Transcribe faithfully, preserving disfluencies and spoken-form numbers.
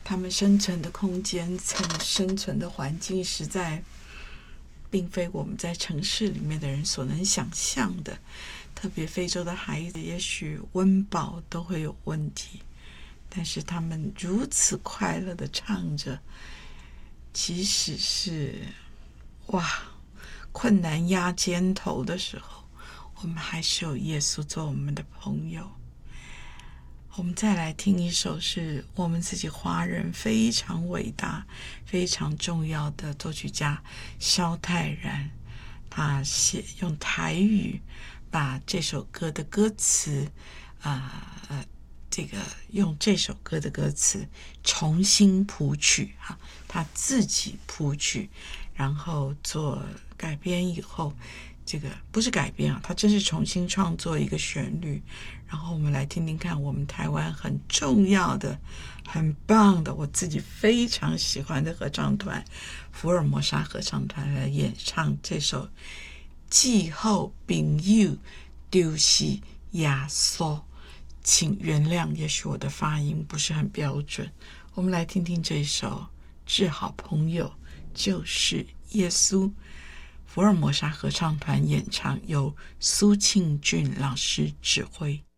他们生存的空间、生存的环境，实在并非我们在城市里面的人所能想象的。特别非洲的孩子，也许温饱都会有问题，但是他们如此快乐地唱着，即使是哇困难压肩头的时候，我们还是有耶稣做我们的朋友。我们再来听一首是我们自己华人非常伟大非常重要的作曲家萧泰然，他写用台语把这首歌的歌词啊、呃、这个用这首歌的歌词重新谱曲哈，他自己谱曲，然后做改编以后，这个不是改编啊，他真是重新创作一个旋律。然后我们来听听看，我们台湾很重要的、很棒的，我自己非常喜欢的合唱团——福尔摩沙合唱团来演唱这首《季后朋友就是耶稣》。请原谅，也许我的发音不是很标准。我们来听听这首《致好朋友就是耶稣》，福尔摩沙合唱团演唱，由苏庆俊老师指挥。